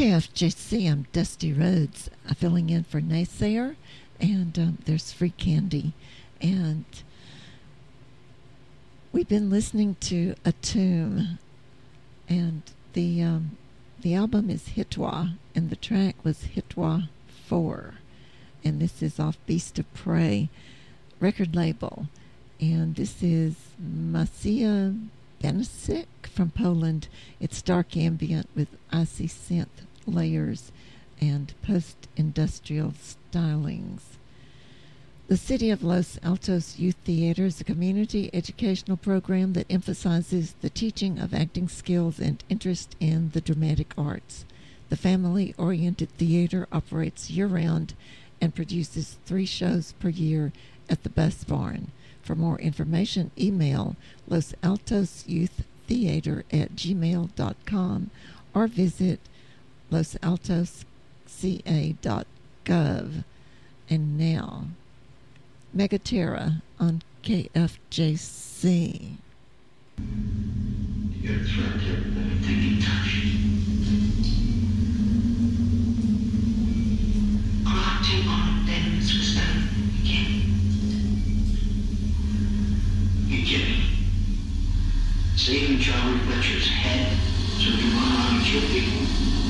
KFJC, I'm Dusty Rhodes, filling in for Naysayer, and there's free candy. And we've been listening to Atum, and the album is Hitwa, and the track was Hitwa 4. And this is off Beast of Prey record label. And this is Macia Benasik from Poland. It's dark ambient with icy synth layers and post-industrial stylings. The City of Los Altos Youth Theater is a community educational program that emphasizes the teaching of acting skills and interest in the dramatic arts. The family-oriented theater operates year-round and produces 3 shows per year at the Bus Barn. For more information, email losaltosyouththeater@gmail.com or visit losaltosca.gov. And now, Megaterra on KFJC. You're threatened with everything you touch. Collecting on things was done again. You get me? Saving Charlie Fletcher's head so he can run around and kill people.